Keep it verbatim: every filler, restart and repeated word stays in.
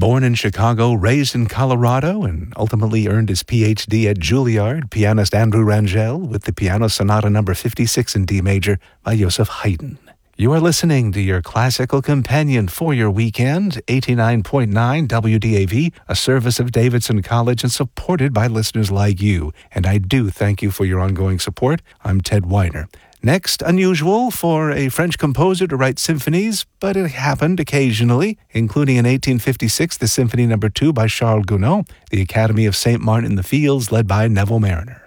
Born in Chicago, raised in Colorado, and ultimately earned his P H D at Juilliard, pianist Andrew Rangel with the Piano Sonata number fifty-six in D major by Joseph Haydn. You are listening to your classical companion for your weekend, eighty-nine point nine W D A V, a service of Davidson College and supported by listeners like you. And I do thank you for your ongoing support. I'm Ted Weiner. Next, unusual for a French composer to write symphonies, but it happened occasionally, including in eighteen fifty-six, the Symphony number two by Charles Gounod, the Academy of Saint Martin in the Fields led by Neville Mariner.